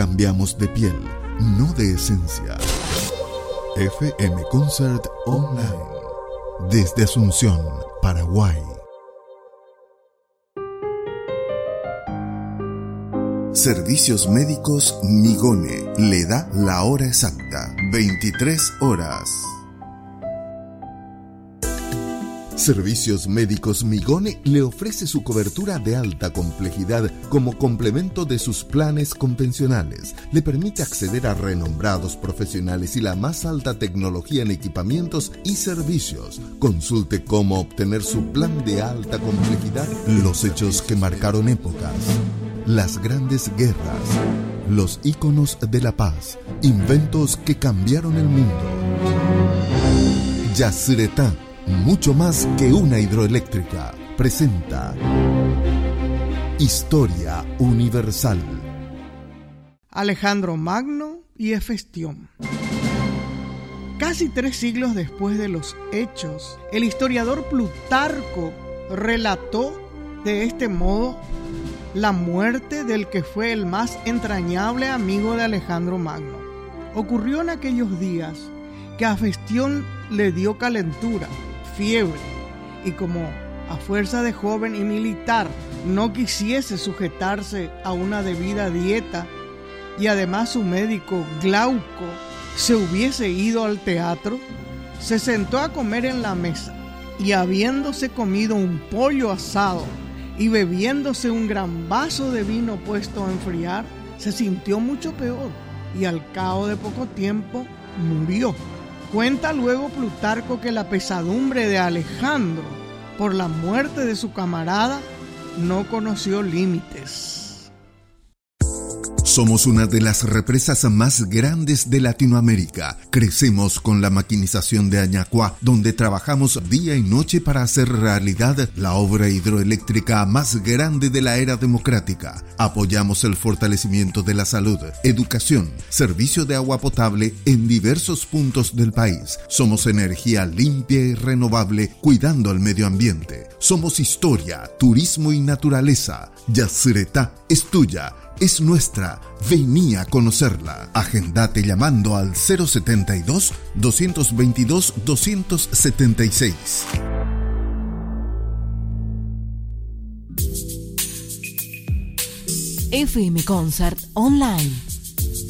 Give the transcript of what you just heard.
cambiamos de piel, no de esencia. FM Concert Online. Desde Asunción, Paraguay. Servicios Médicos Migone le da la hora exacta, 23 horas. Servicios Médicos Migone le ofrece su cobertura de alta complejidad como complemento de sus planes convencionales. Le permite acceder a renombrados profesionales y la más alta tecnología en equipamientos y servicios. Consulte cómo obtener su plan de alta complejidad. Los hechos que marcaron épocas, las grandes guerras, los íconos de la paz, inventos que cambiaron el mundo. Yacyretá, mucho más que una hidroeléctrica, presenta Historia Universal. Alejandro Magno y Hefestión. Casi 3 siglos después de los hechos, el historiador Plutarco relató de este modo la muerte del que fue el más entrañable amigo de Alejandro Magno. Ocurrió en aquellos días que a Hefestión le dio calentura, fiebre, y como a fuerza de joven y militar no quisiese sujetarse a una debida dieta, y además su médico Glauco se hubiese ido al teatro, se sentó a comer en la mesa, y habiéndose comido un pollo asado y bebiéndose un gran vaso de vino puesto a enfriar, se sintió mucho peor y al cabo de poco tiempo murió. Cuenta luego Plutarco que la pesadumbre de Alejandro por la muerte de su camarada no conoció límites. Somos una de las represas más grandes de Latinoamérica. Crecemos con la maquinización de Añacuá, donde trabajamos día y noche para hacer realidad la obra hidroeléctrica más grande de la era democrática. Apoyamos el fortalecimiento de la salud, educación, servicio de agua potable en diversos puntos del país. Somos energía limpia y renovable, cuidando el medio ambiente. Somos historia, turismo y naturaleza. Yacyretá es tuya. Es nuestra. Vení a conocerla. Agendate llamando al 072-222-276. FM Concert Online.